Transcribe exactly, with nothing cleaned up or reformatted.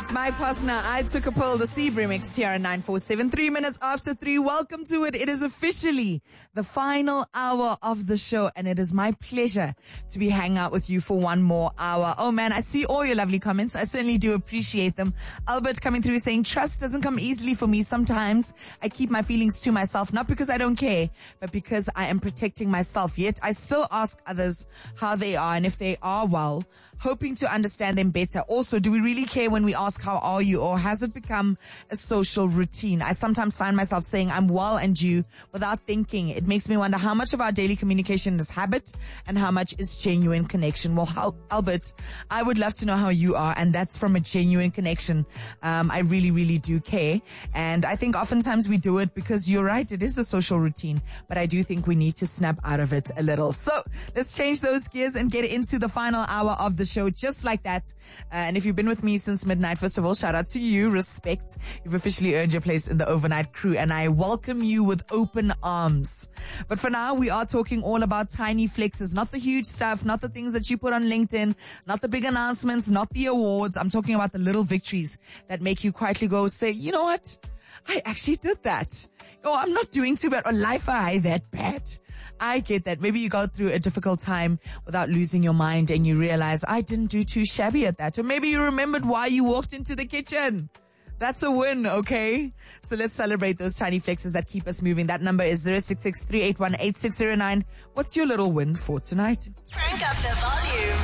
It's Mike Posner. I took a pill, the Sea remix here at nine four seven, three minutes after three. Welcome to it. It is officially the final hour of the show, and it is my pleasure to be hanging out with you for one more hour. Oh man, I see all your lovely comments. I certainly do appreciate them. Albert coming through saying, trust doesn't come easily for me. Sometimes I keep my feelings to myself, not because I don't care, but because I am protecting myself. Yet I still ask others how they are and if they are well, hoping to understand them better. Also, do we really care when we ask how are you, or has it become a social routine? I sometimes find myself saying I'm well and you without thinking. It makes me wonder how much of our daily communication is habit and how much is genuine connection. Well, Al- Albert, I would love to know how you are, and that's from a genuine connection. Um, I really, really do care. And I think oftentimes we do it because you're right, it is a social routine, but I do think we need to snap out of it a little. So let's change those gears and get into the final hour of the show just like that. Uh, and if you've been with me since midnight, first of all, shout out to you. Respect. You've officially earned your place in the overnight crew, and I welcome you with open arms. But for now, we are talking all about tiny flexes, not the huge stuff, not the things that you put on LinkedIn, not the big announcements, not the awards. I'm talking about the little victories that make you quietly go say, you know what? I actually did that. Oh, I'm not doing too bad. Or life I that bad. I get that. Maybe you go through a difficult time without losing your mind and you realize I didn't do too shabby at that. Or maybe you remembered why you walked into the kitchen. That's a win, okay? So let's celebrate those tiny flexes that keep us moving. That number is zero six six, three eight one, eight six zero nine. What's your little win for tonight? Crank up the volume.